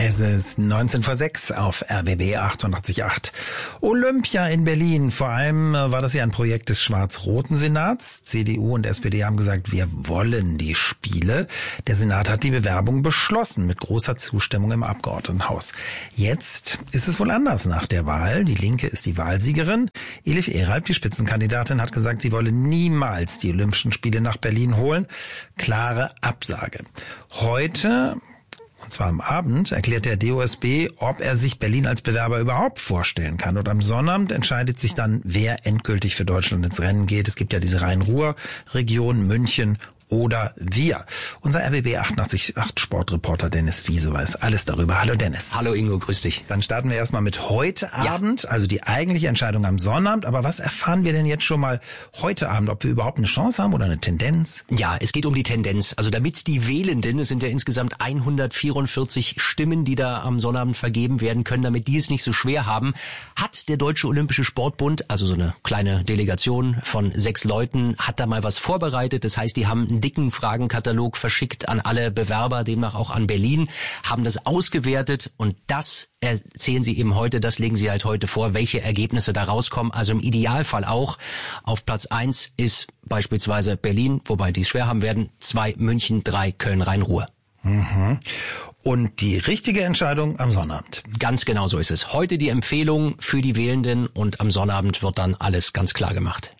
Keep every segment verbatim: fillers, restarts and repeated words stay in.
Es ist neunzehn vor sechs auf R B B achtundachtzig Komma acht. Olympia in Berlin. Vor allem war das ja ein Projekt des schwarz-roten Senats. C D U und S P D haben gesagt, wir wollen die Spiele. Der Senat hat die Bewerbung beschlossen mit großer Zustimmung im Abgeordnetenhaus. Jetzt ist es wohl anders nach der Wahl. Die Linke ist die Wahlsiegerin. Elif Eralp, die Spitzenkandidatin, hat gesagt, sie wolle niemals die Olympischen Spiele nach Berlin holen. Klare Absage. Heute, und zwar am Abend, erklärt der D O S B, ob er sich Berlin als Bewerber überhaupt vorstellen kann. Und am Sonnabend entscheidet sich dann, wer endgültig für Deutschland ins Rennen geht. Es gibt ja diese Rhein-Ruhr-Region, München oder wir. Unser R B B achtundachtzig Komma acht Sportreporter Dennis Wiese weiß alles darüber. Hallo Dennis. Hallo Ingo, grüß dich. Dann starten wir erstmal mit heute Abend, ja. Also die eigentliche Entscheidung am Sonnabend. Aber was erfahren wir denn jetzt schon mal heute Abend? Ob wir überhaupt eine Chance haben oder eine Tendenz? Ja, es geht um die Tendenz. Also damit die Wählenden, es sind ja insgesamt hundertvierundvierzig Stimmen, die da am Sonnabend vergeben werden können, damit die es nicht so schwer haben, hat der Deutsche Olympische Sportbund, also so eine kleine Delegation von sechs Leuten, hat da mal was vorbereitet. Das heißt, die haben einen dicken Fragenkatalog verschickt an alle Bewerber, demnach auch an Berlin, haben das ausgewertet und das erzählen sie eben heute, das legen sie halt heute vor, welche Ergebnisse da rauskommen. Also im Idealfall auch. Auf Platz eins ist beispielsweise Berlin, wobei die es schwer haben werden, zwei München, drei Köln, Rhein-Ruhr. Mhm. Und die richtige Entscheidung am Sonnabend. Ganz genau so ist es. Heute die Empfehlung für die Wählenden und am Sonnabend wird dann alles ganz klar gemacht.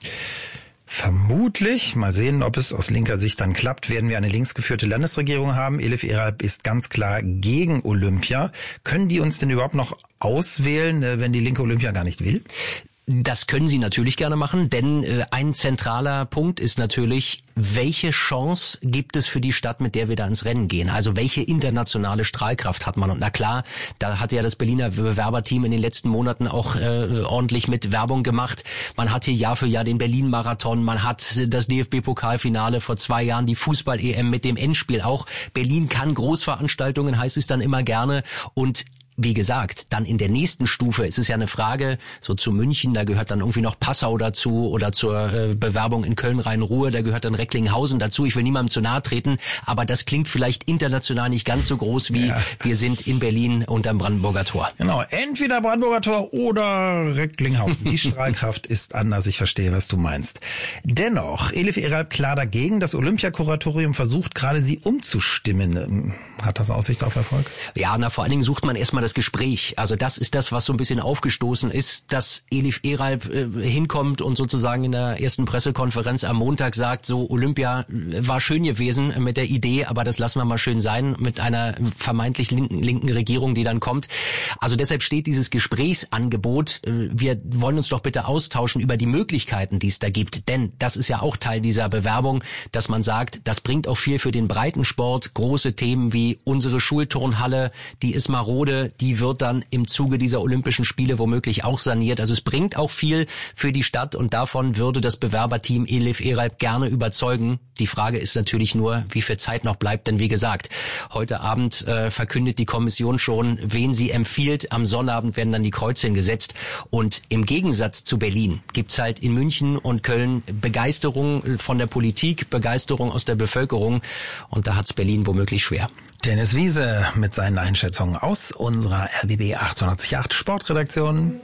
Vermutlich, mal sehen, ob es aus linker Sicht dann klappt, werden wir eine linksgeführte Landesregierung haben. Elif Eralp ist ganz klar gegen Olympia. Können die uns denn überhaupt noch auswählen, wenn die linke Olympia gar nicht will? Das können sie natürlich gerne machen, denn äh, ein zentraler Punkt ist natürlich, welche Chance gibt es für die Stadt, mit der wir da ins Rennen gehen? Also welche internationale Strahlkraft hat man? Und na klar, da hat ja das Berliner Bewerberteam in den letzten Monaten auch äh, ordentlich mit Werbung gemacht. Man hat hier Jahr für Jahr den Berlin-Marathon, man hat das D F B-Pokalfinale vor zwei Jahren, die Fußball-E M mit dem Endspiel auch. Berlin kann Großveranstaltungen, heißt es dann immer gerne. Und wie gesagt, dann in der nächsten Stufe ist es ja eine Frage, so zu München, da gehört dann irgendwie noch Passau dazu oder zur äh, Bewerbung in Köln, Rhein-Ruhr, da gehört dann Recklinghausen dazu. Ich will niemandem zu nahe treten, aber das klingt vielleicht international nicht ganz so groß wie ja. Wir sind in Berlin unterm Brandenburger Tor. Genau, entweder Brandenburger Tor oder Recklinghausen. Die Strahlkraft ist anders, ich verstehe, was du meinst. Dennoch, Elif Eralp klar dagegen, das Olympiakuratorium versucht gerade sie umzustimmen. Hat das Aussicht auf Erfolg? Ja, na vor allen Dingen sucht man erstmal das Gespräch. Also das ist das, was so ein bisschen aufgestoßen ist, dass Elif Eralp äh, hinkommt und sozusagen in der ersten Pressekonferenz am Montag sagt, so Olympia war schön gewesen mit der Idee, aber das lassen wir mal schön sein mit einer vermeintlich linken, linken Regierung, die dann kommt. Also deshalb steht dieses Gesprächsangebot. Äh, wir wollen uns doch bitte austauschen über die Möglichkeiten, die es da gibt. Denn das ist ja auch Teil dieser Bewerbung, dass man sagt, das bringt auch viel für den Breitensport. Große Themen wie unsere Schulturnhalle, die ist marode, die wird dann im Zuge dieser Olympischen Spiele womöglich auch saniert. Also es bringt auch viel für die Stadt und davon würde das Bewerberteam Elif Eralp gerne überzeugen. Die Frage ist natürlich nur, wie viel Zeit noch bleibt, denn wie gesagt, heute Abend äh, verkündet die Kommission schon, wen sie empfiehlt. Am Sonnabend werden dann die Kreuzchen gesetzt und im Gegensatz zu Berlin gibt's halt in München und Köln Begeisterung von der Politik, Begeisterung aus der Bevölkerung und da hat's Berlin womöglich schwer. Dennis Wiese mit seinen Einschätzungen aus unserer R B B achtundachtzig Komma acht Sportredaktion.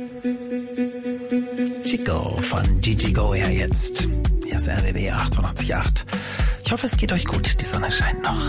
Chico von Gigi Goya jetzt. Hier ist R B B achtundachtzig Komma acht. Ich hoffe, es geht euch gut. Die Sonne scheint noch.